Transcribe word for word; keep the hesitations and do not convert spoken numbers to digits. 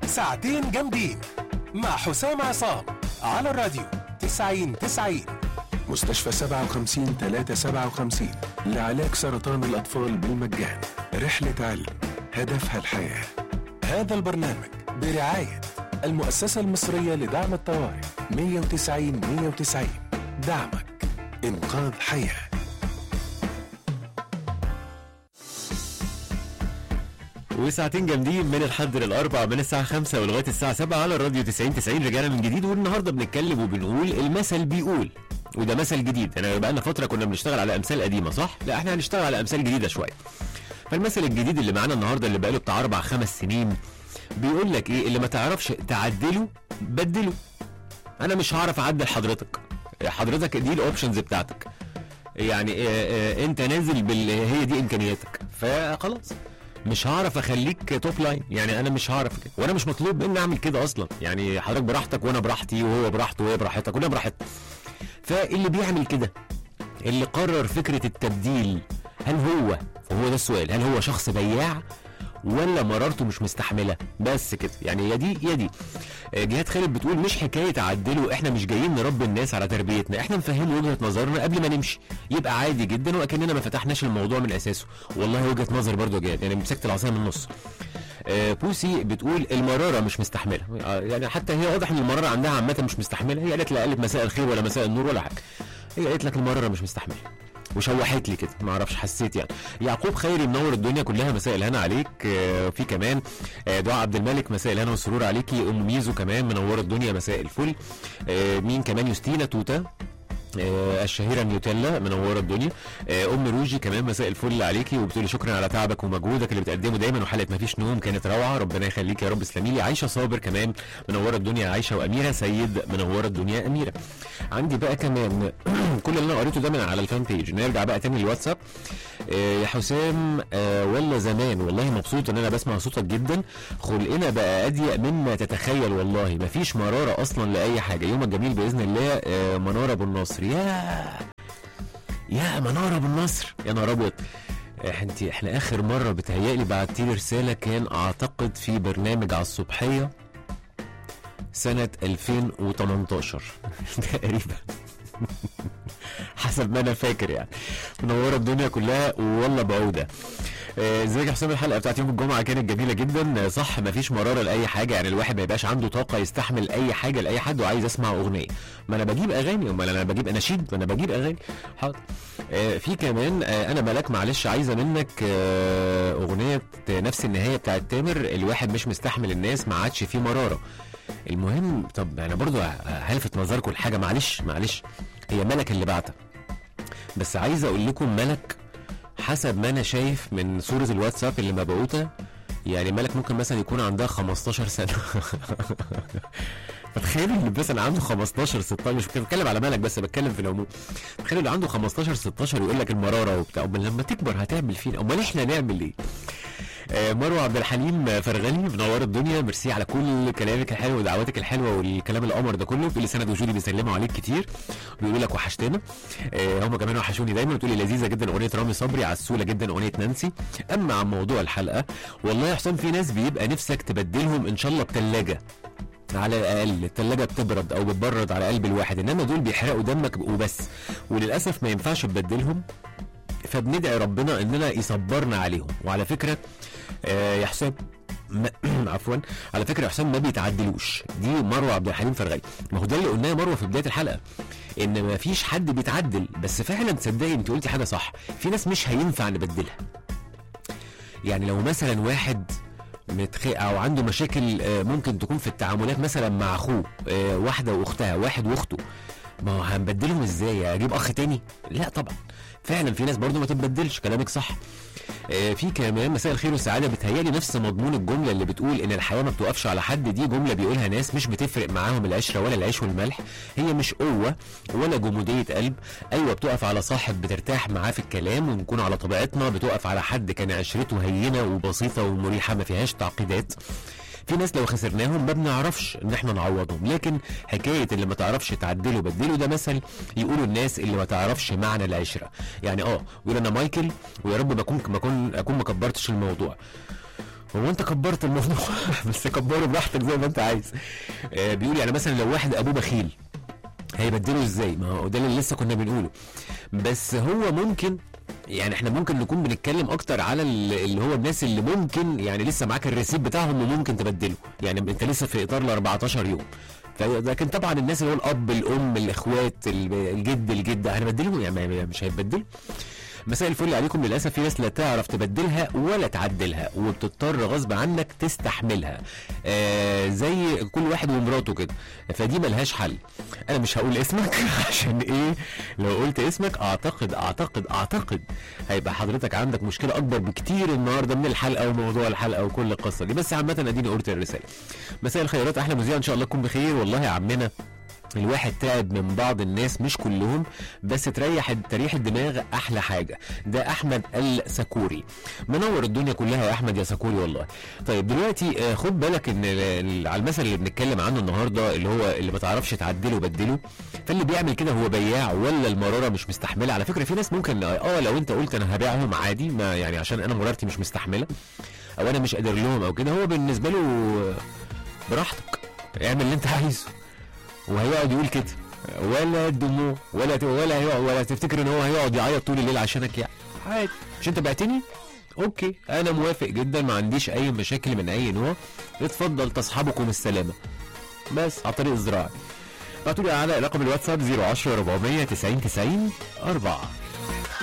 ساعتين جامدين مع حسام عصام على الراديو تسعين تسعين. مستشفى سبعة وخمسين ثلاثة سبعة وخمسين لعلاج سرطان الأطفال بالمجان. رحلة علم هدفها الحياة. هذا البرنامج برعاية المؤسسة المصرية لدعم الطوارئ مية وتسعين مية وتسعين. دعمك إنقاذ حياة. وساعتين جامدين من الحد للأربع من الساعة خمسة ولغاية الساعة سبعة على الراديو تسعين تسعين. رجعنا من جديد، والنهاردة بنتكلم وبنقول المثل بيقول، وده مثل جديد. أنا بقالنا فترة كنا بنشتغل على أمثال قديمة صح؟ لا احنا هنشتغل على أمثال جديدة شوية. فالمثل الجديد اللي معانا النهاردة اللي بقاله بتاع أربع خمس سنين بيقول لك إيه؟ اللي ما تعرفش تعدله بدله. أنا مش هعرف أعدل حضرتك، حضرتك دي الأوبشنز بتاعتك، يعني إيه إيه أنت نازل بال هي دي إمكانياتك، فخلاص مش هعرف اخليك توب لاين. يعني انا مش هعرف كده، وانا مش مطلوب مني اعمل كده اصلا. يعني حضرتك براحتك وانا براحتي وهو براحته وهي براحتها، كلنا براحتنا. فاللي بيعمل كده، اللي قرر فكره التبديل، هل هو هو ده السؤال، هل هو شخص بياع ولا مرارته مش مستحمله؟ بس كده يعني، يا دي يا دي. جهاد خالد بتقول مش حكايه عدله، احنا مش جايين نربي الناس على تربيتنا، احنا نفهم وجهه نظرنا قبل ما نمشي، يبقى عادي جدا وكاننا ما فتحناش الموضوع من اساسه. والله وجهه نظر برضو يا جهاد، يعني مسكت العصايه من النص. آه بوسي بتقول المراره مش مستحمله، آه يعني حتى هي واضح ان المراره عندها عامه مش مستحمله. هي قالت لا قالت مساء الخير ولا مساء النور ولا حاجه، هي قالت لك المراره مش مستحمله وشوحت لي كده، ما اعرفش حسيت يعني. يعقوب خيري منور الدنيا كلها، مساء الهنا عليك. آه في كمان آه دعاء عبد الملك، مساء الهنا والسرور عليكي. ام ميزو كمان منور الدنيا، مساء الفل. آه مين كمان؟ يوستينا توتا آه الشهيره نيوتيلا منوره الدنيا. آه ام روجي كمان مساء الفل عليكي، وبتقولي شكرا على تعبك ومجهودك اللي بتقدمه دايما، وحلقه مفيش نوم كانت روعه، ربنا يخليك يا رب. اسلامي لي. عايشه صابر كمان منوره الدنيا، عايشه. واميره سيد منوره الدنيا اميره. عندي بقى كمان كل اللي انا قريته ده من على الفان بيج. نرجع بقى تاني للواتساب. آه يا حسام، آه والله زمان، والله مبسوط ان انا بسمع صوتك جدا، خلقنا بقى اضيق مما تتخيل، والله مفيش مراره اصلا لاي حاجه. يومك جميل باذن الله. آه مناره ابو النصر، يا يا مناره ابو النصر، يا نهار ابيض. انت احنا اخر مره بتهيألي بعتي لي رساله كان اعتقد في برنامج على الصبحيه سنه ألفين وتمنتاشر تقريبا حسب ما انا فاكر يعني. منوره الدنيا كلها والله بعوده. ازيك يا حسام؟ الحلقه بتاعت يوم الجمعه كانت جميله جدا. صح مفيش مراره لاي حاجه، يعني الواحد ما يبقاش عنده طاقه يستحمل اي حاجه لاي حد، وعايز اسمع اغنيه. ما انا بجيب اغاني، امال انا بجيب اناشيد؟ ما انا بجيب اغاني. حاضر. آه في كمان آه انا ملاك، معلش عايزه منك آه اغنيه نفس النهايه بتاعت تامر، الواحد مش مستحمل الناس ما عادش فيه مراره. المهم طب انا برضو هلفت نظركم لحاجه، معلش معلش هي ملك اللي بعتها، بس عايز اقول لكم ملك حسب ما انا شايف من صورة الواتساب اللي مبعوثة، يعني ملك ممكن مثلا يكون عندها خمستاشر سنة فتخيل اللي مثلا عنده خمستاشر ستاشر، مش بتكلم على ملك بس بتكلم في العموم، تخيل اللي عنده خمستاشر ستاشر يقول لك المرارة وبتاع، امال لما تكبر هتعمل فينا، امال احنا نعمل ايه؟ آه مروه عبد الحليم فرغلي منور الدنيا، ميرسي على كل كلامك الحلو ودعواتك الحلوه والكلام القمر ده كله. بتقولي سند وجودي بيسلموا عليك كتير، بيقولوا لك وحشتنا. آه هم كمان وحشوني دايما. بتقولي لذيذه جدا اغنيه رامي صبري، عسوله جدا اغنيه نانسي. اما عن موضوع الحلقه، والله يا حسام في ناس بيبقى نفسك تبدلهم ان شاء الله بثلاجه على الاقل، الثلاجه بتبرد او بتبرد على قلب الواحد، انما دول بيحرقوا دمك وبس، وللاسف ما ينفعش تبدلهم، فبندعي ربنا اننا يصبرنا عليهم. وعلى فكره آه يا حسام عفوا على فكره يا حسام ما بيتعدلوش، دي مروه عبد الحليم فرغلي، ما هو ده اللي قلناه مروه في بدايه الحلقه، ان ما فيش حد بيتعدل. بس فعلا تصدقي انت قلتي حاجه صح، في ناس مش هينفع نبدلها. يعني لو مثلا واحد متخ... او عنده مشاكل ممكن تكون في التعاملات مثلا مع اخوه، واحده واختها، واحد واخته، ما هو هنبدلهم ازاي؟ اجيب اخ تاني؟ لا طبعا. فعلا في ناس برضو ما تتبدلش، كلامك صح. آه في كمان مساء الخير والسعاده، بتهيالي نفس مضمون الجمله اللي بتقول ان الحياه ما بتوقفش على حد، دي جمله بيقولها ناس مش بتفرق معاهم العشره ولا العيش والملح، هي مش قوه ولا جموديه قلب. ايوه بتقف على صاحب بترتاح معاه في الكلام ونكون على طبيعتنا، بتقف على حد كان عشرته هينه وبسيطه ومريحه ما فيهاش تعقيدات. في ناس لو خسرناهم ما بنعرفش ان احنا نعوضهم، لكن حكايه اللي ما تعرفش تعدله بدله ده مثل يقولوا الناس اللي ما تعرفش معنى العشره. يعني اه يقول انا مايكل ويا رب ما اكون ما اكون اكون ما كبرتش الموضوع، هو انت كبرت الموضوع بس كبره براحتك زي ما انت عايز. آه بيقول يعني مثلا لو واحد ابوه بخيل هيبدله ازاي؟ ما هو ده اللي لسه كنا بنقوله. بس هو ممكن يعني احنا ممكن نكون بنتكلم اكتر على اللي هو الناس اللي ممكن يعني لسه معاك الريسيت بتاعهم وممكن تبدله، يعني انت لسه في اطار ال أربعتاشر يوم. لكن طبعا الناس اللي هو الاب الام الاخوات الجد الجده هنبدلهم يعني مش هيتبدلوا. مساء الفل عليكم. للاسف في ناس لا تعرف تبدلها ولا تعدلها وبتضطر غصب عنك تستحملها، آه زي كل واحد ومراته كده، فدي ملهاش حل. انا مش هقول اسمك عشان ايه لو قلت اسمك اعتقد اعتقد اعتقد هيبقى حضرتك عندك مشكله اكبر بكتير النهارده من الحلقه وموضوع الحلقه وكل القصه دي. بس عامه اديني قلت الرساله. مساء الخيرات احلى مذيع ان شاء الله تكون بخير. والله يا عمنا الواحد تعب من بعض الناس مش كلهم، بس تريح تريح الدماغ احلى حاجه. ده احمد السكوري، منور الدنيا كلها يا احمد يا سكوري والله. طيب دلوقتي خد بالك ان على المثل اللي بنتكلم عنه النهارده اللي هو اللي ما تعرفش تعدله بدله، فاللي بيعمل كده هو بياع ولا المراره مش مستحمله. على فكره في ناس ممكن اه لو انت قلت انا هبيعهم عادي، ما يعني عشان انا مرارتي مش مستحمله او انا مش قادر لهم او كده، هو بالنسبه له براحتك اعمل اللي انت عايزه، وهيقعد يقول كده ولا دموع ولا ولا هيقعد ولا تفتكر ان هو هيقعد يعيط طول الليل عشانك. يعني عادي، مش انت بعتني اوكي انا موافق جدا، ما عنديش اي مشاكل من اي نوع، اتفضل تصحبكم السلامه بس على طريق الزراعي. ابعتوا لي على رقم الواتساب صفر عشرة أربعمية تسعين تسعين أربعة.